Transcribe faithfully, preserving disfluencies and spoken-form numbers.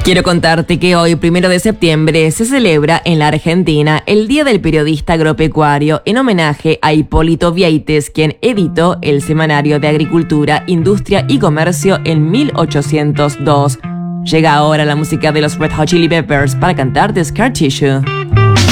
Quiero contarte que hoy, primero de septiembre, se celebra en la Argentina el Día del Periodista Agropecuario en homenaje a Hipólito Vieites, quien editó el Semanario de Agricultura, Industria y Comercio en mil ochocientos dos. Llega ahora la música de los Red Hot Chili Peppers para cantar The Scar Tissue.